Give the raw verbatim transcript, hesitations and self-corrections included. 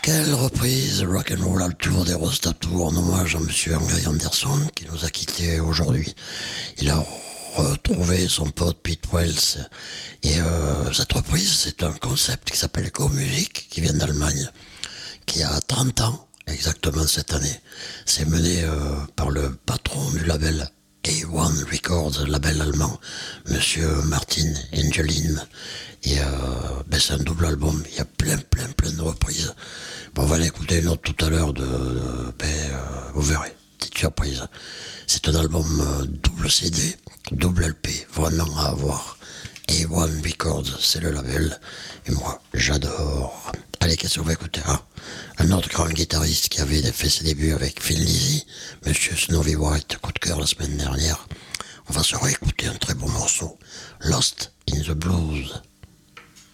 Quelle reprise rock'n'roll à tour des Rostas Tour en hommage à monsieur Henry Anderson qui nous a quittés aujourd'hui. Il a retrouvé son pote Pete Wells et euh, cette reprise c'est un concept qui s'appelle Echo Music qui vient d'Allemagne, qui a trente ans exactement cette année. C'est mené euh, par le patron du label A un Records, label allemand, monsieur Martin Engelin. Et euh, ben c'est un double album, il y a plein plein plein de reprises. Bon, on va l'écouter une autre tout à l'heure de, de ben, euh, vous verrez, petite surprise. C'est un album euh, double C D, double L P, vraiment à avoir. A un Records, c'est le label, et moi j'adore. Allez, qu'est-ce qu'on va écouter hein? Un autre grand guitariste qui avait fait ses débuts avec Phil Lizzy, monsieur Snowy White, coup de cœur la semaine dernière. On va se réécouter un très bon morceau, Lost in the Blues.